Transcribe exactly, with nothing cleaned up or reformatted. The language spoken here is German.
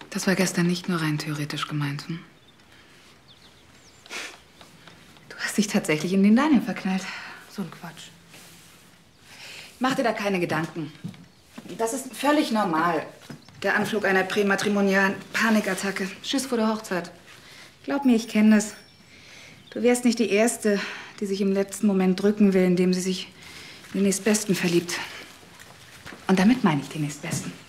Das war gestern nicht nur rein theoretisch gemeint, hm? Du hast dich tatsächlich in den Daniel verknallt. So ein Quatsch. Mach dir da keine Gedanken. Das ist völlig normal. Der Anflug einer prämatrimonialen Panikattacke. Schiss vor der Hochzeit. Glaub mir, ich kenne das. Du wärst nicht die Erste, die sich im letzten Moment drücken will, indem sie sich in den Nächstbesten verliebt. Und damit meine ich den Nächstbesten.